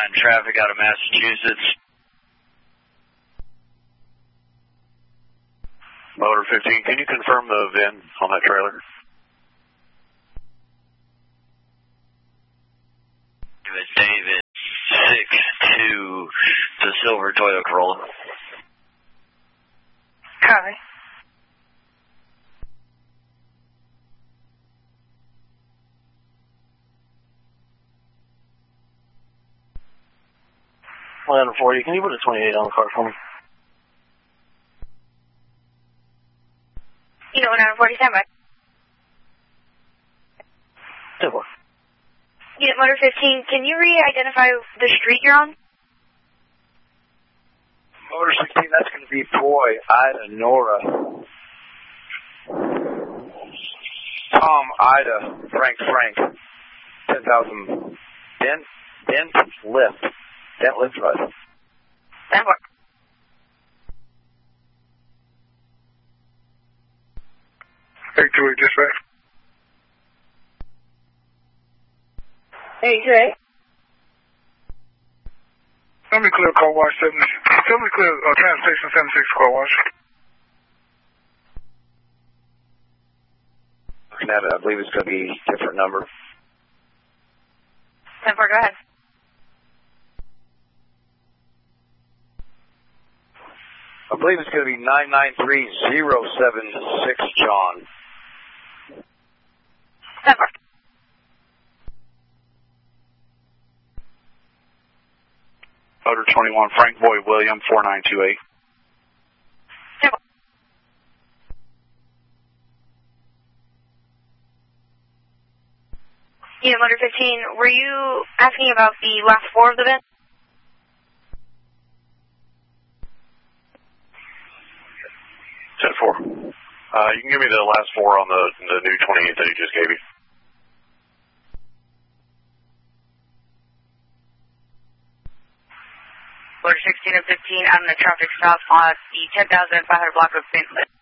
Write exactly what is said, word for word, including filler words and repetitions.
nine traffic out of Massachusetts. Motor fifteen, can you confirm the V I N on that trailer? David, David, six two, the silver Toyota Corolla. Copy. eleven forty, can you put a twenty-eight on the car for me? You know, eleven forty, stand by. ten four. Unit Motor fifteen, can you re-identify the street you're on? Motor sixteen, that's going to be Boy, Ida, Nora. Tom, Ida, Frank, Frank. ten thousand. Dent, Dent, Lift. Dent, Lift, right. Stand by. eight two eight, dispatch. eight two eight. Let me clear car wash seven. Let me clear uh, transportation seventy-six car wash. Looking at it, I believe it's going to be a different number. ten four, go ahead. I believe it's going to be nine nine three zero seven six, John. ten four. Motor twenty-one, Frank Boy William, four nine two eight. ten four. Unit Motor fifteen, were you asking about the last four of the V I N? ten four. Uh, you can give me the last four on the, the new twenty-eight that he just gave you. Motor sixteen and fifteen out in the traffic stop on the ten thousand five hundred block of Saint Louis.